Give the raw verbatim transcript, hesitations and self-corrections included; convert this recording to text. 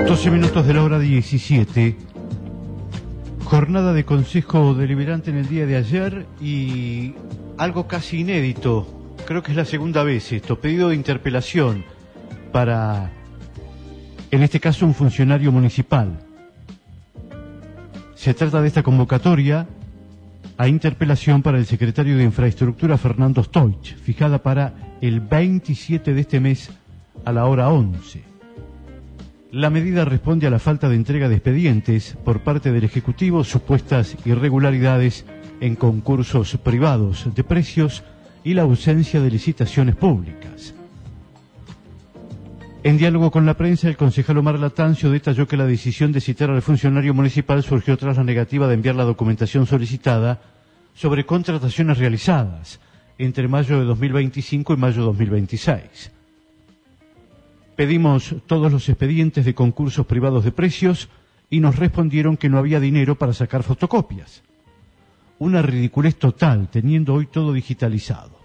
doce minutos de la hora diecisiete. Jornada de consejo deliberante en el día de ayer y algo casi inédito. Creo que es la segunda vez esto. Pedido de interpelación para, en este caso, un funcionario municipal. Se trata de esta convocatoria a interpelación para el secretario de Infraestructura, Fernando Stoich, fijada para el veintisiete de este mes a la hora once. La medida responde a la falta de entrega de expedientes por parte del Ejecutivo, supuestas irregularidades en concursos privados de precios y la ausencia de licitaciones públicas. En diálogo con la prensa, el concejal Omar Latancio detalló que la decisión de citar al funcionario municipal surgió tras la negativa de enviar la documentación solicitada sobre contrataciones realizadas entre mayo de dos mil veinticinco y mayo de dos mil veintiséis. Pedimos todos los expedientes de concursos privados de precios y nos respondieron que no había dinero para sacar fotocopias. Una ridiculez total, teniendo hoy todo digitalizado.